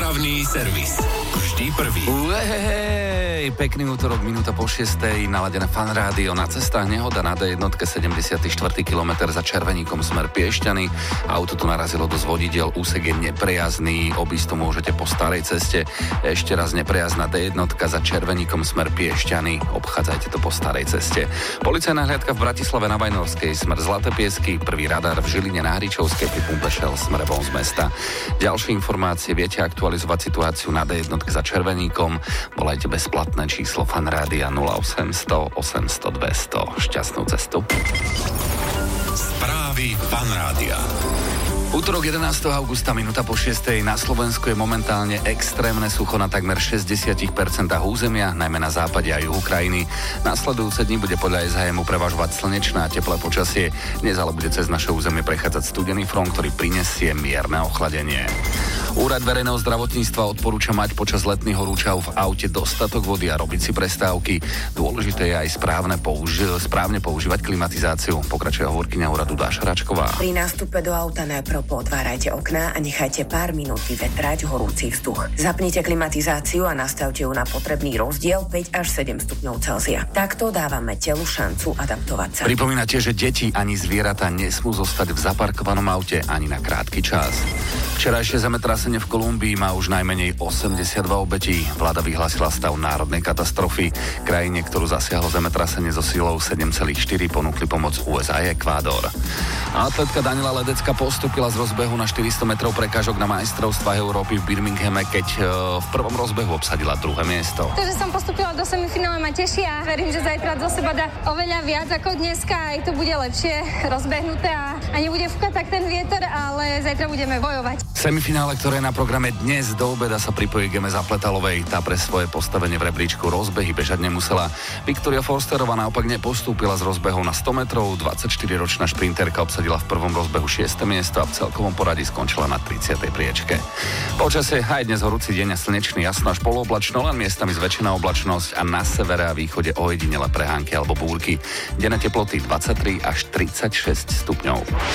Dopravný servis. Vždy prvý. Pekný útorok, minúta po 6:00, naladené Fan Rádio. Na cestách nehoda na D1, 74. kilometr za Červeníkom smer Piešťany. Auto tu narazilo do vodidiel, úsek je neprejazdný, obísť to môžete po starej ceste. Ešte raz neprejazdná D1 za Červeníkom smer Piešťany, obchádzajte to po starej ceste. Policajná hliadka v Bratislave na Vajnorskej smer Zlaté Piesky, prvý radar v Žiline na Hričovskej pri pumpe Shell smer von z mesta. Ďalšie informácie viete aktualizovať situáciu na D1 za Červeníkom. Volajte bezplatné číslo Fan Rádia 0800 800 200. Šťastnú cestu. Správy Fan Rádia. Útorok 11. augusta, minúta po 6:00. Na Slovensku je momentálne extrémne sucho na takmer 60% územia, najmä na západe a juhu krajiny. Nasledujúce dni bude podľa SHM prevažovať slnečné a teplé počasie. Dnes ale bude cez naše územie prechádzať studený front, ktorý prinesie mierne ochladenie. Úrad verejného zdravotníctva odporúča mať počas letných horúčav v aute dostatok vody a robiť si prestávky. Dôležité je aj správne používať klimatizáciu, pokračuje hovorkyňa úradu Dáša Račková. Pri nástupe do auta najprv otvárajte okná a nechajte pár minút vyvetrať horúci vzduch. Zapnite klimatizáciu a nastavte ju na potrebný rozdiel 5 až 7 stupňov Celzia. Takto dávame telu šancu adaptovať sa. Pripomínate, že deti ani zvieratá nesmú zostať v zaparkovanom aute ani na krátky čas. Včerajšie zemetrasenie v Kolumbii má už najmenej 82 obetí. Vláda vyhlásila stav národnej katastrofy. Krajine, ktorú zasiahlo zemetrasenie so silou 7,4, ponúkli pomoc USA a Ekvádor. Atletka Daniela Ledecká postúpila z rozbehu na 400 metrov prekážok na majstrovstvách Európy v Birminghame, keď v prvom rozbehu obsadila druhé miesto. To, že som postúpila do semifinále, ma teší a verím, že zajtra zo seba dá oveľa viac ako dneska. Aj to bude lepšie rozbehnuté a nebude fúkať tak ten vietor, ale zajtra budeme bojovať. V semifinále, ktoré je na programe dnes do obeda, sa pripojí Geme Zapletalovej. Tá pre svoje postavenie v rebríčku rozbehy bežať nemusela. Viktória Forsterová naopak nepostúpila z rozbehu na 100 metrov. 24-ročná šprinterka obsadila v prvom rozbehu 6. miesto a v celkovom poradí skončila na 30. priečke. Počasie aj dnes horúci deň a slnečný, jasno až polooblačno, len miestami zväčšená oblačnosť a na severe a východe ojedinele prehánky alebo búrky. Denné teploty 23 až 36 stupňov.